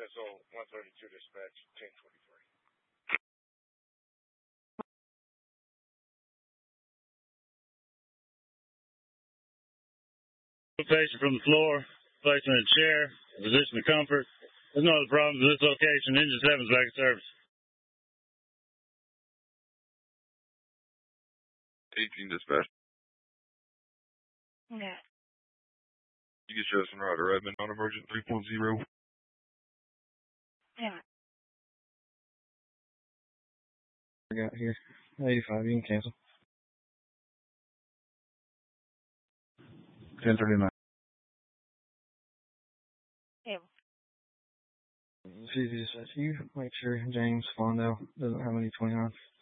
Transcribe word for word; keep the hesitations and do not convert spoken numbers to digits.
S O one thirty-two dispatch, ten twenty-three. Patient from the floor, placed in a chair, position of comfort. There's no other problems with this location. Engine seven's back in service. eighteen dispatch. Yeah. You get Justin Ryder, Redmond, on emergent three point zero. Yeah. I got here. eighty-five, you can cancel. ten thirty-nine. Yeah. See if you just you make sure James Fondo doesn't have any twenty-nine.